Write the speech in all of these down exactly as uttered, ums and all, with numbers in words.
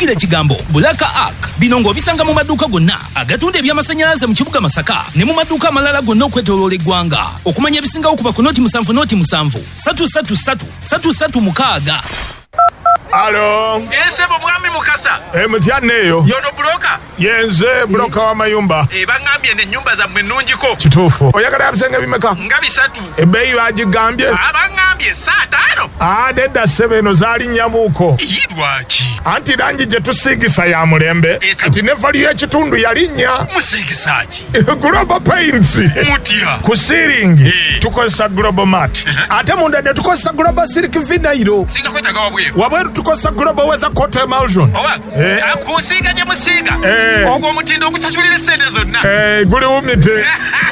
kile kigambo Bulaka Arc binongo bisanga mu maduka gonna agatunda ebyamasanyalaze mu kibuga Masaka ne mu maduka amalala gonna okwetooloola eggwanga. Okumanya ebisingawo kuba ku noti musanvu noti musanvu satu satu satu satu satu mukaaga. Alo. Ese bo mwami mukasa. E mutyanneyo. Yono bloka. Yenze bloka wa mayumba. E bangambye ne nyumba za mwenunjiko. Kituufu. Oyagala abisenge bimeka? Nga bisatu. Ebbeeyi bagigambye? Abangambye saa tano. Ah, nedda sebeno zaali nnyamuuko. Yirwaki. Anti langi gye tusiigisa ya mulembe. Kati ne valiyo ekitundu yalinnya. Musiigisaaki. Global Paints. Mutya. Ku siiringi tukozesa Global Mat. Ate munda ne tukozesa Global Silk Vinyl. Singa kwetaga wabweru. Wabweru tukozesa Global Weather Coat Emulsion. Owa. Eh. Akusiiga gye musiiga. Eh. Ogwo omutindo ogusasulira sente zonna. Eh, guli wumite.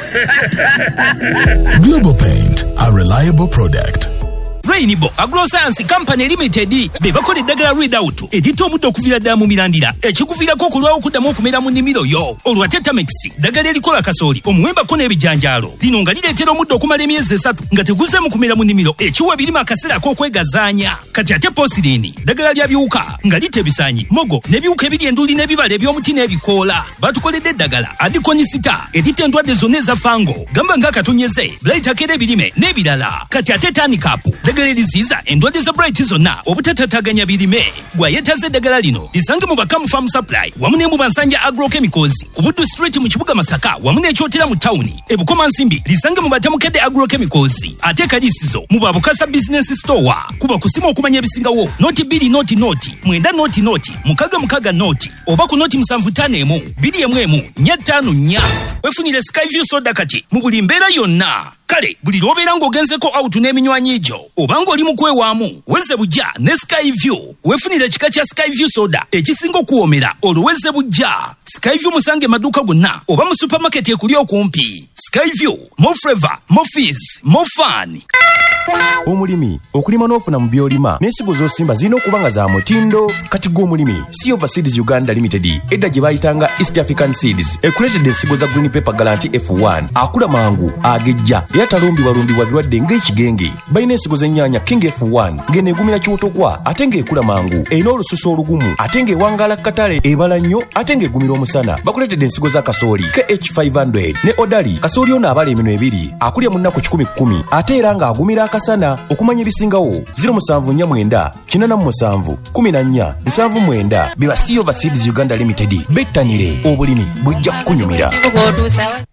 Global Paint, a reliable product. Rainbow Agroscience Company Limited be bakola eddagala Readout edita omuddo okuvira ddala mu mirandira ekikuviirako okulwawo okuddamu okumera mu nnimiro yo. Olwa Tetramex ddagala erikola kasooli omuwembako n'ebijanjaalo lino nga lireetera omuddo okumala emyezi esatu nga teguzeemu kumera mu nnimiro ekiwa birimo akaseera ak'okwegazaanya. Kati ate Posirini ddagala lya biwuka nga lita ebisaanyi mogo n'ebiwuka ebiri enduli n'ebibala eby'omuti n'ebikoola. Batukoledde eddagala Adikonisita erita endwadde zonna eza fango gamba ng'akatonyeze Blightakera ebirime n'ebirala. Kati ate Tanikapu eddagala eriziiza endwadde za Bright zonna obutatataganya birime. Gwayetaze eddagala lino lisange mu Bakamu Farm Supply wamu ne mu Bansanja Agrochemicals ku Buddu Street mu kibuga Masaka wamu n'ekyotera mu tawuni. E Bukoma Nsimbi lisange mu Batamukedde Agrochemicals. Ate Kaliisizo mu Babukasa Business Store kuba kusimu okumanya ebisingawo noti bbiri noti noti mwenda noti noti mukaga mukaga noti oba ku noti musanvu ttaano emu bbiri emu emu nnya ttaano nnya. Wefunire Skyview soda kati mu buli mbeera yonna. Kale buli lwobeera ng'ogenzeko out n'eminywanyi gyo obanga oli mu kwewaamu wezze bujja ne Skyview wefunire ekika kya Skyview soda ekisinga okuwoomera oluwezze bujja. Skyview musange maduuka gonna oba mu supermarket ekuli okumpi. Skyview, more flavor, more fizz, more fun. Omulimi okulima n'ofuna mu byolima n'ensigo z'osimba zirina okuba nga za mutindo. Kati gw'omulimi Silver Seeds Uganda Limited edda gye bayitanga East African Seeds ekuleetedde ensigo za Green Pepper Guarantee F one akula mangu agejja era talumbibwalumbibwa birwadde ng'ekigenge. Balina ensigo z'ennyaanya King F one ng'eneegumira kyotokwa ate ng'ekula mangu erina olususu olugumu ate ng'ewangaala katale ebala nnyo ate ng'egumira omusana. Bakuleetedde ensigo za kasooli K H five hundred ne Odali kasooli ono abala emino ebiri akulya mu nnaku kikumi kkumi ate era ng'agumira akasana. Okumanya ebisingawo zero musanvu nnya mwenda kinana mu musanvu kumi na nnya nsanvu mwenda biba Silver Seeds Uganda Limited. Bettanire obulimi bujja kunyumira.